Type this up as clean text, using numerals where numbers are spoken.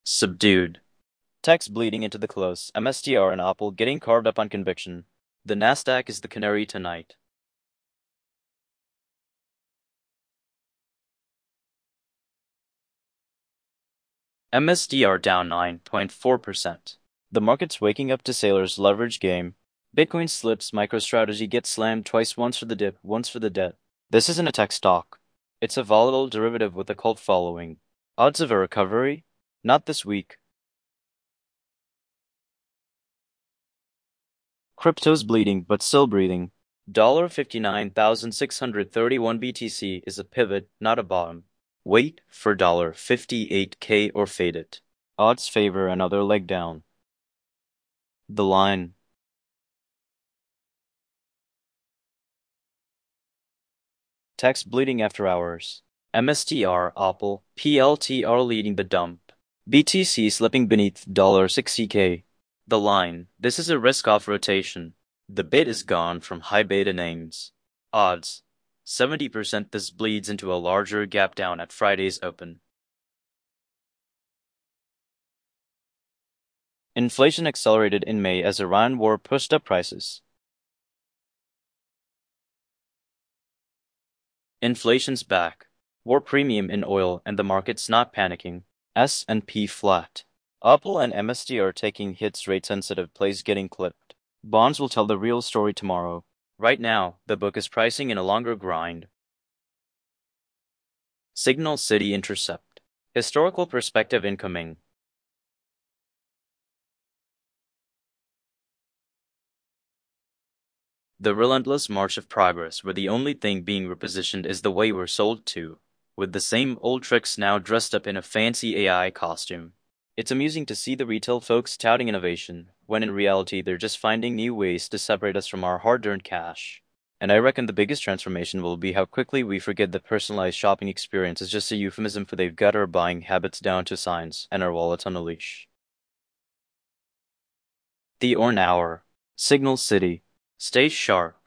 Subdued. Text bleeding into the close. MSTR and Apple getting carved up on conviction. The Nasdaq is the canary tonight. MSDR down 9.4%. The market's waking up to Saylor's leverage game. Bitcoin slips, MicroStrategy gets slammed twice, once for the dip, once for the debt. This isn't a tech stock. It's a volatile derivative with a cult following. Odds of a recovery? Not this week. Crypto's bleeding, but still breathing. $59,631 BTC is a pivot, not a bottom. Wait for $58K or fade it. Odds favor another leg down. The line. Text bleeding after hours. MSTR, Apple, PLTR leading the dump. BTC slipping beneath $60K. The line. This is a risk-off rotation. The bid is gone from high beta names. Odds. 70% this bleeds into a larger gap down at Friday's open. Inflation accelerated in May as Iran war pushed up prices. Inflation's back. War premium in oil and the market's not panicking. S&P flat. Apple and MSD are taking hits, rate-sensitive plays getting clipped. Bonds will tell the real story tomorrow. Right now, the book is pricing in a longer grind. Signal City Intercept. Historical perspective incoming. The relentless march of progress where the only thing being repositioned is the way we're sold to, with the same old tricks now dressed up in a fancy AI costume. It's amusing to see the retail folks touting innovation, when in reality they're just finding new ways to separate us from our hard-earned cash. And I reckon the biggest transformation will be how quickly we forget the personalized shopping experience is just a euphemism for they've got our buying habits down to science and our wallets on a leash. The Orn Hour. Signal City. Stay sharp.